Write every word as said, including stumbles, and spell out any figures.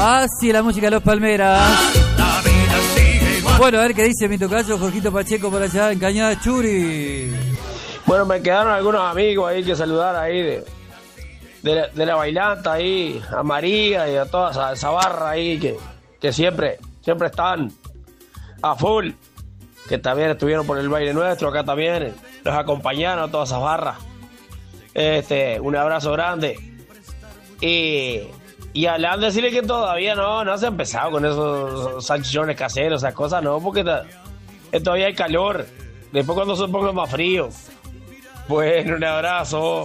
Así la música de Los Palmeras. Bueno, a ver qué dice mi tocayo Jorgito Pacheco por allá en Cañada Churi. Bueno, me quedaron algunos amigos ahí que saludar ahí de, de, la, de la bailanta ahí, a María y a toda esa, esa barra ahí que, que siempre, siempre están a full, que también estuvieron por el baile nuestro, acá también, los acompañaron a todas esas barras. Este, un abrazo grande. Y, y a Leandro decirle que todavía no, no se ha empezado con esos salchichones caseros, esas cosas, no, porque ta, todavía hay calor. Después cuando se ponga más frío. Bueno, un abrazo.